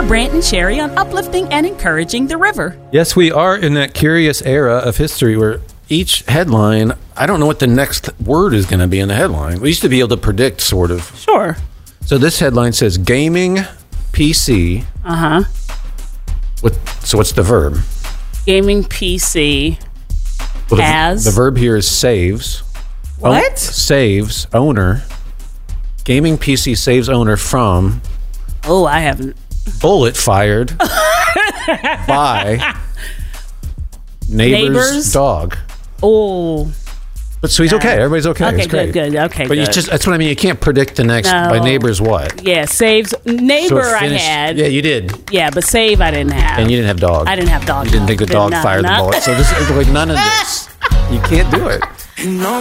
Brant and Sherry on uplifting and encouraging the river. Yes, we are in that curious era of history where each headline, I don't know what the next word is going to be in the headline. We used to be able to predict, sort of. Sure. So this headline says gaming PC. Uh-huh. So what's the verb? Gaming PC Well, has... The verb here is saves. What? Saves owner. Gaming PC saves owner from... Oh, I haven't... Bullet fired by neighbor's dog. Oh. But so he's okay. Everybody's okay. Okay, it's great. good. Okay, but good. that's what I mean. You can't predict the next by neighbor's what. Yeah, saves neighbor So I had. Yeah, you did. Yeah, but save I didn't have. And you didn't have dog. I didn't have dog. You didn't think the dog fired the bullet. So this is like none of this. You can't do it.